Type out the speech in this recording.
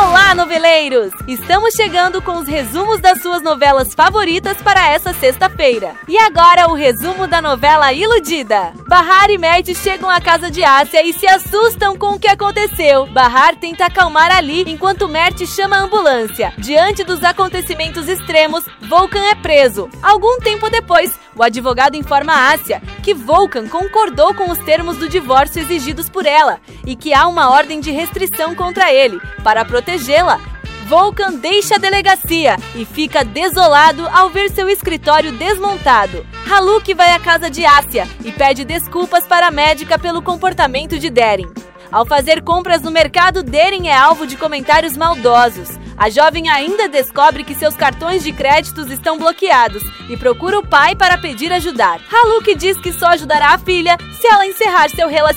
Olá, noveleiros! Estamos chegando com os resumos das suas novelas favoritas para essa sexta-feira. E agora o resumo da novela Iludida. Bahar e Mert chegam à casa de Assia e se assustam com o que aconteceu. Bahar tenta acalmar Ali enquanto Mert chama a ambulância. Diante dos acontecimentos extremos, Volkan é preso. Algum tempo depois, o advogado informa Assia que Volkan concordou com os termos do divórcio exigidos por ela e que há uma ordem de restrição contra ele. Para protegê-la, Volkan deixa a delegacia e fica desolado ao ver seu escritório desmontado. Haluk vai à casa de Assia e pede desculpas para a médica pelo comportamento de Derin. Ao fazer compras no mercado, Derin é alvo de comentários maldosos. A jovem ainda descobre que seus cartões de créditos estão bloqueados e procura o pai para pedir ajudar. Haluk diz que só ajudará a filha se ela encerrar seu relacionamento.